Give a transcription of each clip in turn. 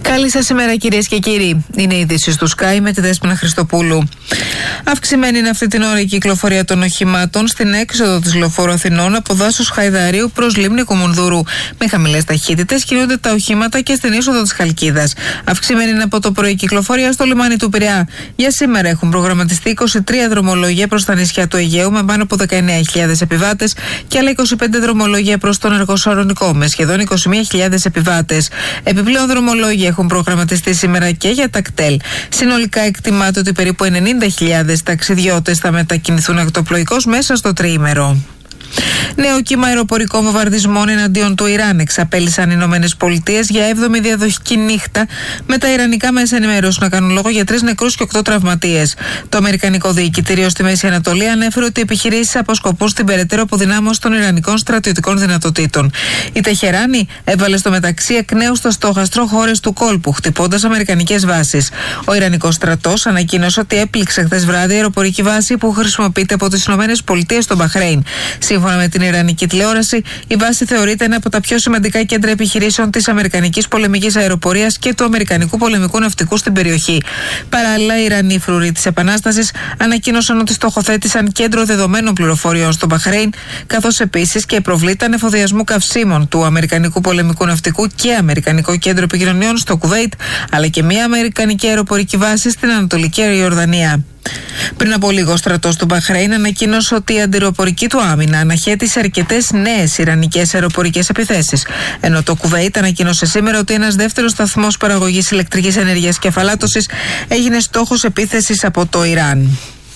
Καλή σας ημέρα, κυρίες και κύριοι. Είναι η είδηση του Sky με τη Δέσποινα Χριστοπούλου. Αυξημένη είναι αυτή την ώρα η κυκλοφορία των οχημάτων στην έξοδο της Λεωφόρου Αθηνών από δάσος Χαϊδαρίου προς λίμνη Κουμουνδούρου. Με χαμηλές ταχύτητες κινούνται τα οχήματα και στην είσοδο της Χαλκίδας. Αυξημένη είναι από το πρωί η κυκλοφορία στο λιμάνι του Πειραιά. Για σήμερα έχουν προγραμματιστεί 23 δρομολόγια προς τα νησιά του Αιγαίου με πάνω από 19.000 επιβάτες και άλλα 25 δρομολόγια προς τον Αργοσαρονικό με σχεδόν 21.000 επιβάτες. Επιπλέον δρομολόγια έχουν προγραμματιστεί σήμερα και για τα κτέλ. Συνολικά εκτιμάται ότι περίπου 90.000 ταξιδιώτες θα μετακινηθούν ακτοπλοϊκώς μέσα στο τριήμερο. Νέο κύμα αεροπορικών βομβαρδισμών εναντίον του Ιράν εξαπέλυσαν οι ΗΠΑ για 7η διαδοχική νύχτα, με τα ιρανικά μέσα ενημέρωση να κάνουν λόγο για 3 νεκρούς και 8 τραυματίες. Το Αμερικανικό Διοικητήριο στη Μέση Ανατολή ανέφερε ότι οι επιχειρήσεις αποσκοπούν στην περαιτέρω αποδυνάμωση των ιρανικών στρατιωτικών δυνατοτήτων. Η Τεχεράνη έβαλε στο μεταξύ εκ νέου στο στόχαστρο χώρες του κόλπου, χτυπώντας αμερικανικές βάσεις. Ο Ιρανικός στρατός ανακοίνωσε ότι έπληξε χθες βράδυ αεροπορική βάση που χρησιμοποιείται από τις ΗΠΑ στο Μπαχρέιν. Σύμφωνα με την ιρανική τηλεόραση, η βάση θεωρείται ένα από τα πιο σημαντικά κέντρα επιχειρήσεων της Αμερικανικής πολεμικής αεροπορίας και του Αμερικανικού πολεμικού ναυτικού στην περιοχή. Παράλληλα, οι Ιρανοί φρουροί της Επανάστασης ανακοίνωσαν ότι στοχοθέτησαν κέντρο δεδομένων πληροφοριών στο Μπαχρέιν, καθώς επίσης και προβλήταν εφοδιασμού καυσίμων του Αμερικανικού πολεμικού ναυτικού και Αμερικανικό κέντρο επικοινωνιών στο Κουβέιτ, αλλά και μια Αμερικανική αεροπορική βάση στην Ανατολική Ιορδανία. Πριν από λίγο, ο στρατός του Μπαχρέιν ανακοίνωσε ότι η αντιεροπορική του άμυνα αναχέτησε αρκετές νέες ιρανικές αεροπορικές επιθέσεις. Ενώ το Κουβέιτ ανακοίνωσε σήμερα ότι ένας δεύτερος σταθμός παραγωγής ηλεκτρικής ενέργειας και αφαλάτωσης έγινε στόχος επίθεσης από το Ιράν.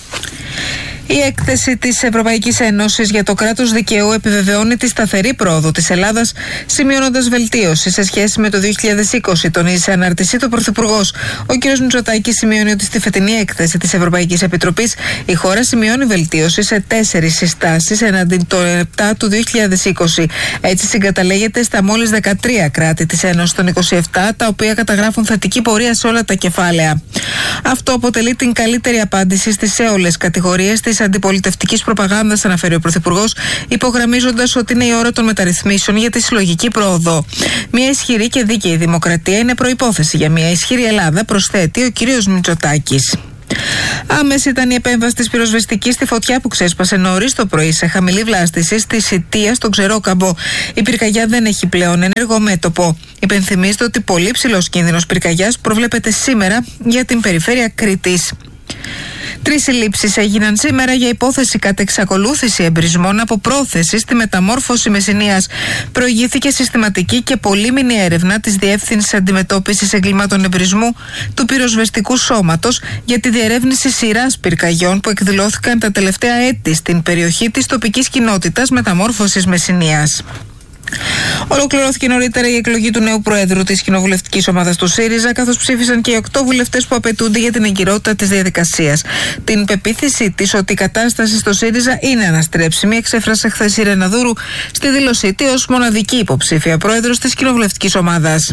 Η έκθεση της Ευρωπαϊκής Ένωσης για το κράτος δικαίου επιβεβαιώνει τη σταθερή πρόοδο της Ελλάδας, σημειώνοντας βελτίωση σε σχέση με το 2020, τονίζει σε ανάρτησή του Πρωθυπουργός. Ο κ. Μητσοτάκης σημειώνει ότι στη φετινή έκθεση της Ευρωπαϊκής Επιτροπής η χώρα σημειώνει βελτίωση σε 4 συστάσεις εναντί των 7 του 2020. Έτσι συγκαταλέγεται στα μόλις 13 κράτη της Ένωσης των 27, τα οποία καταγράφουν θετική πορεία σε όλα τα κεφάλαια. Αυτό αποτελεί την καλύτερη απάντηση στις έολες κατηγορίες της αντιπολιτευτικής προπαγάνδας, αναφέρει ο Πρωθυπουργός, υπογραμμίζοντας ότι είναι η ώρα των μεταρρυθμίσεων για τη συλλογική πρόοδο. Μια ισχυρή και δίκαιη δημοκρατία είναι προϋπόθεση για μια ισχυρή Ελλάδα, προσθέτει ο κ. Μητσοτάκης. Άμεση ήταν η επέμβαση της πυροσβεστικής στη φωτιά που ξέσπασε νωρίς το πρωί σε χαμηλή βλάστηση στη Σιτία στον Ξερόκαμπο. Η πυρκαγιά δεν έχει πλέον ενεργό μέτωπο. Υπενθυμίζεται ότι πολύ ψηλός κίνδυνος πυρκαγιάς προβλέπεται σήμερα για την περιφέρεια Κρήτης. 3 συλλήψεις έγιναν σήμερα για υπόθεση κατά εξακολούθηση εμπρισμών από πρόθεση στη μεταμόρφωση Μεσσηνίας. Προηγήθηκε συστηματική και πολύμηνη έρευνα της Διεύθυνσης Αντιμετώπισης Εγκλημάτων Εμπρισμού του Πυροσβεστικού Σώματος για τη διερεύνηση σειράς πυρκαγιών που εκδηλώθηκαν τα τελευταία έτη στην περιοχή της τοπικής κοινότητας μεταμόρφωσης Μεσσηνίας. Ολοκληρώθηκε νωρίτερα η εκλογή του νέου Προέδρου της κοινοβουλευτικής ομάδας του ΣΥΡΙΖΑ, καθώς ψήφισαν και οι 8 βουλευτές που απαιτούνται για την εγκυρότητα της διαδικασίας. Την πεποίθησή της ότι η κατάσταση στο ΣΥΡΙΖΑ είναι αναστρέψιμη εξέφρασε χθες η Ρεναδούρου στη δήλωσή της ως μοναδική υποψήφια πρόεδρος της κοινοβουλευτικής ομάδας.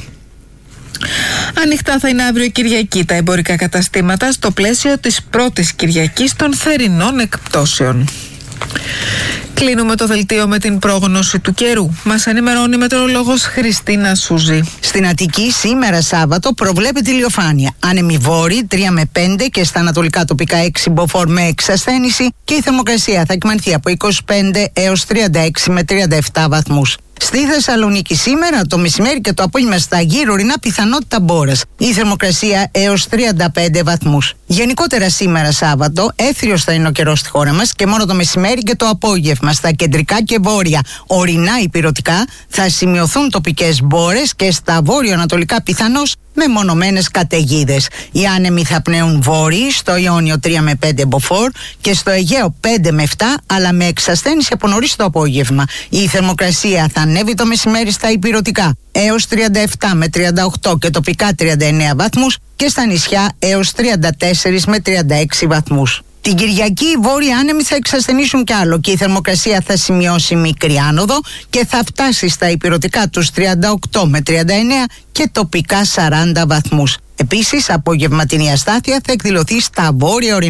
Ανοιχτά θα είναι αύριο Κυριακή τα εμπορικά καταστήματα στο πλαίσιο της πρώτης Κυριακής των θερινών εκπτώσεων. Κλείνουμε το δελτίο με την πρόγνωση του καιρού. Μας ενημερώνει η μετεωρολόγος Χριστίνα Σούζη. Στην Αττική σήμερα Σάββατο προβλέπεται ηλιοφάνεια. Άνεμοι βόρειοι 3 με 5 και στα ανατολικά τοπικά 6 μποφόρ με εξασθένηση και η θερμοκρασία θα εκμανθεί από 25 έως 36 με 37 βαθμούς. Στη Θεσσαλονίκη σήμερα το μεσημέρι και το απόγευμα στα γύρω ορεινά πιθανότητα μπόρας. Η θερμοκρασία έως 35 βαθμούς. Γενικότερα σήμερα Σάββατο έθριος θα είναι ο καιρός στη χώρα μας και μόνο το μεσημέρι και το απόγευμα στα κεντρικά και βόρεια ορεινά υπηρωτικά θα σημειωθούν τοπικές μπόρες και στα βόρειο-ανατολικά πιθανώς με μονομένες καταιγίδες. Οι άνεμοι θα πνέουν βόρειοι στο Ιόνιο 3 με 5 μποφόρ και στο Αιγαίο 5 με 7, αλλά με εξασθένηση από νωρίς το απόγευμα. Η θερμοκρασία θα ανέβει το μεσημέρι στα υπηρωτικά έως 37 με 38 και τοπικά 39 βαθμούς και στα νησιά έως 34 με 36 βαθμούς. Την Κυριακή οι βόρειοι άνεμοι θα εξασθενήσουν κι άλλο και η θερμοκρασία θα σημειώσει μικρή άνοδο και θα φτάσει στα υπηρωτικά τους 38 με 39 και τοπικά 40 βαθμούς. Επίσης, απογευματινή αστάθεια θα εκδηλωθεί στα βόρεια ορεινά.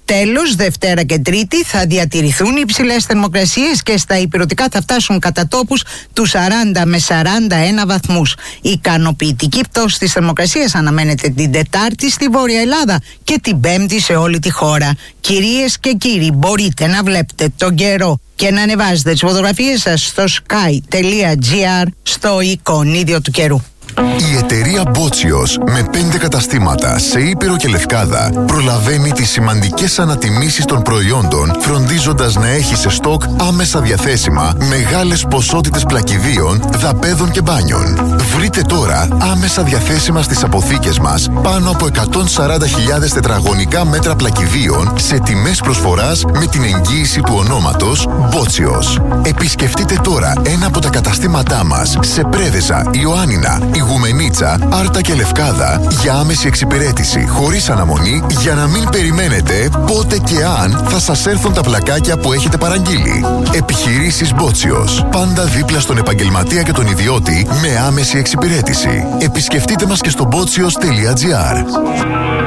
Τέλος, Δευτέρα και Τρίτη θα διατηρηθούν οι υψηλές θερμοκρασίες και στα ηπειρωτικά θα φτάσουν κατά τόπους τους 40 με 41 βαθμούς. Ικανοποιητική πτώση της θερμοκρασίας αναμένεται την Τετάρτη στη Βόρεια Ελλάδα και την Πέμπτη σε όλη τη χώρα. Κυρίες και κύριοι, μπορείτε να βλέπετε τον καιρό και να ανεβάζετε τις φωτογραφίες σας στο sky.gr στο εικονίδιο του καιρού. Η εταιρεία Μπότσιος με 5 καταστήματα σε Ήπειρο και Λευκάδα προλαβαίνει τις σημαντικές ανατιμήσεις των προϊόντων, φροντίζοντας να έχει σε στόκ άμεσα διαθέσιμα μεγάλες ποσότητες πλακιδίων, δαπέδων και μπάνιων. Βρείτε τώρα άμεσα διαθέσιμα στις αποθήκες μας πάνω από 140.000 τετραγωνικά μέτρα πλακιδίων σε τιμές προσφοράς με την εγγύηση του ονόματος Μπότσιος. Επισκεφτείτε τώρα ένα από τα καταστήματά μας σε Πρέβεζα, Ιωάννινα, Ιγουμενίτσα, Άρτα και Λευκάδα για άμεση εξυπηρέτηση χωρίς αναμονή, για να μην περιμένετε πότε και αν θα σας έρθουν τα πλακάκια που έχετε παραγγείλει. Επιχειρήσεις Μπότσιος. Πάντα δίπλα στον επαγγελματία και τον ιδιώτη με άμεση εξυπηρέτηση. Επισκεφτείτε μας και στο botsios.gr.